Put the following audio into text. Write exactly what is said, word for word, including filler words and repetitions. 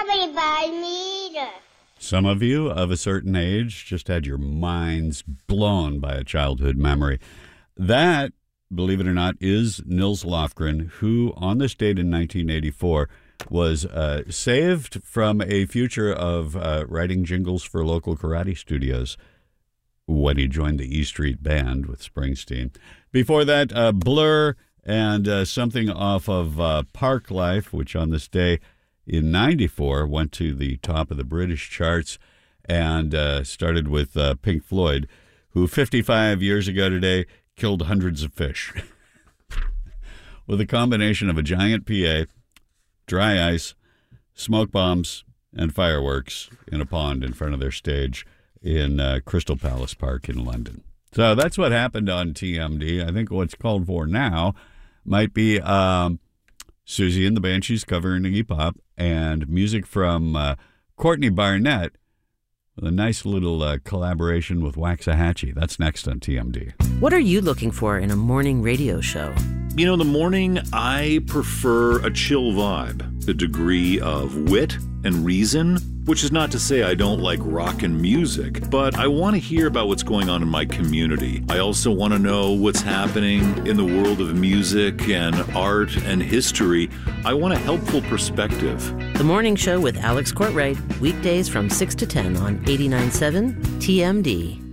Everybody meter. Some of you of a certain age just had your minds blown by a childhood memory. That, believe it or not, is Nils Lofgren, who on this date in nineteen eighty-four was uh, saved from a future of uh, writing jingles for local karate studios when he joined the E Street Band with Springsteen. Before that, uh, Blur and uh, something off of uh, Park Life, which on this day in ninety-four went to the top of the British charts and uh, started with uh, Pink Floyd, who fifty-five years ago today killed hundreds of fish with a combination of a giant P A, dry ice, smoke bombs, and fireworks in a pond in front of their stage in uh, Crystal Palace Park in London. So that's what happened on T M D. I think what's called for now might be um, Susie and the Banshees covering Iggy Pop and music from uh, Courtney Barnett with a nice little uh, collaboration with Waxahachie. That's next on T M D. What are you looking for in a morning radio show? You know, in the morning, I prefer a chill vibe, a degree of wit and reason, which is not to say I don't like rock and music, but I want to hear about what's going on in my community. I also want to know what's happening in the world of music and art and history. I want a helpful perspective. The Morning Show with Alex Courtwright, weekdays from six to ten on eighty-nine point seven T M D.